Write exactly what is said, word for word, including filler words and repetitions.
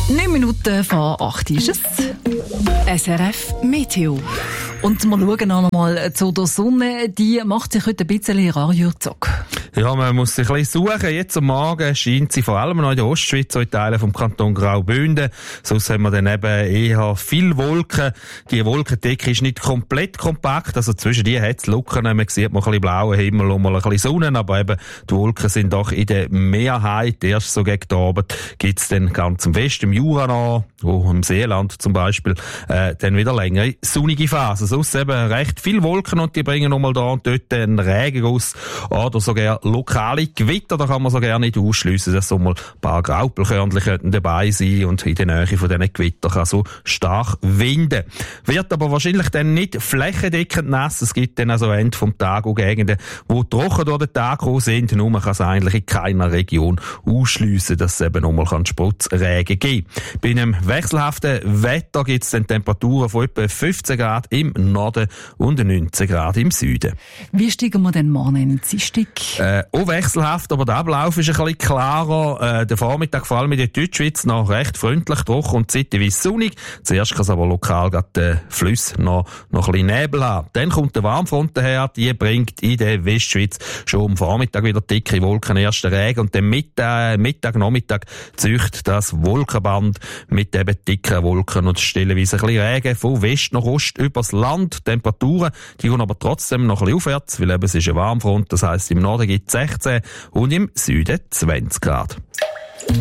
Neun Minuten vor acht ist es. S R F Meteo. Und wir schauen noch einmal zu der Sonne. Die macht sich heute ein bisschen rar, Jürzog. Ja, man muss sich ein bisschen suchen. Jetzt am Morgen scheint sie vor allem noch in der Ostschweiz, so in Teilen vom Kanton Graubünden. Sonst haben wir dann eben eher viel Wolken. Die Wolkendecke ist nicht komplett kompakt. Also zwischen die hat es Lücken. Man sieht mal ein bisschen blauen Himmel und mal ein bisschen Sonne. Aber eben, die Wolken sind doch in der Mehrheit. Erst so gegen den Abend gibt es dann ganz im Westen, im Jura noch, wo im Seeland zum Beispiel, äh, dann wieder längere sonnige Phasen. Sonst eben recht viele Wolken und die bringen nochmal da und dort einen Regenguss oder sogar lokale Gewitter. Da kann man so gerne nicht ausschliessen, dass so mal ein paar Graupelkörnchen könnten dabei sein und in der Nähe von diesen Gewittern kann so stark winden. Wird aber wahrscheinlich dann nicht flächendeckend nass. Es gibt dann also Ende vom Tag auch Gegenden, wo trocken durch den Tag gekommen sind. Nur man kann es eigentlich in keiner Region ausschliessen, dass es eben nochmal Sputzregen geben kann. Bei einem wechselhaften Wetter gibt es dann Temperaturen von etwa fünfzehn Grad im Norden und neunzehn Grad im Süden. Wie steigen wir denn morgen in den Dienstag? Äh, auch wechselhaft, aber der Ablauf ist ein bisschen klarer. Äh, der Vormittag vor allem in der Deutschschweiz noch recht freundlich, trocken und zeitweise sonnig. Zuerst kann es aber lokal gerade den Fluss noch, noch ein bisschen Nebel haben. Dann kommt der Warmfront daher, die bringt in der Westschweiz schon am Vormittag wieder dicke Wolken, ersten Regen und dann Mittag, Mittag, Nachmittag zücht das Wolkenband mit eben dicken Wolken und stellenweise ein bisschen Regen von West nach Ost übers Land. Temperaturen, die gehen aber trotzdem noch ein bisschen aufwärts, weil eben es ist eine Warmfront, das heisst im Norden gibt es sechzehn und im Süden zwanzig Grad.